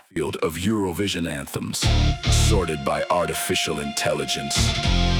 Field of Eurovision anthems, sorted by artificial intelligence.